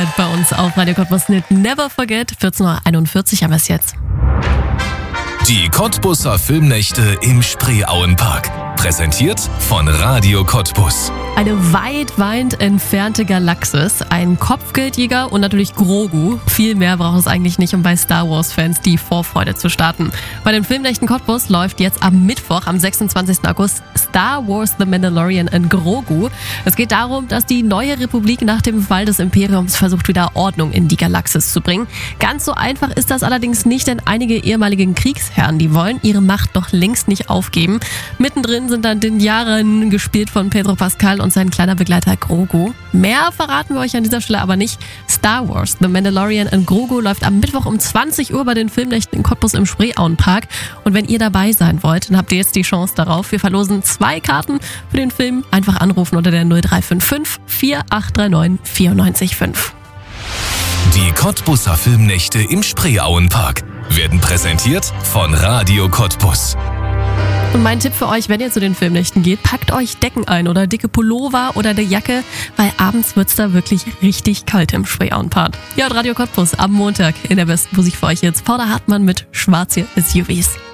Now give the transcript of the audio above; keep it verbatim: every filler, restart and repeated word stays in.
bei uns auf Radio Cottbus mit Never Forget. vierzehn Uhr einundvierzig haben wir es jetzt. Die Cottbuser Filmnächte im Spreeauenpark. Präsentiert von Radio Cottbus. Eine weit, weit entfernte Galaxis, ein Kopfgeldjäger und natürlich Grogu. Viel mehr braucht es eigentlich nicht, um bei Star Wars-Fans die Vorfreude zu starten. Bei den Filmnächten Cottbus läuft jetzt am Mittwoch, am sechsundzwanzigsten August, Star Wars The Mandalorian and Grogu. Es geht darum, dass die neue Republik nach dem Fall des Imperiums versucht, wieder Ordnung in die Galaxis zu bringen. Ganz so einfach ist das allerdings nicht, denn einige ehemalige Kriegsherren, die wollen ihre Macht noch längst nicht aufgeben. Mittendrin sind dann den Jahren gespielt von Pedro Pascal und sein kleiner Begleiter Grogu. Mehr verraten wir euch an dieser Stelle aber nicht. Star Wars The Mandalorian and Grogu läuft am Mittwoch um zwanzig Uhr bei den Filmnächten in Cottbus im Spreeauenpark. Und wenn ihr dabei sein wollt, dann habt ihr jetzt die Chance darauf. Wir verlosen zwei Karten für den Film. Einfach anrufen unter der null drei fünf fünf, vier acht drei neun, vier neun fünf. Die Cottbuser Filmnächte im Spreeauenpark werden präsentiert von Radio Cottbus. Und mein Tipp für euch, wenn ihr zu den Filmnächten geht, packt euch Decken ein oder dicke Pullover oder eine Jacke, weil abends wird's da wirklich richtig kalt im Spreeauenpark. Ja, und Radio Cottbus am Montag in der besten Musik für euch jetzt Paula Hartmann mit Schwarze S U Vs.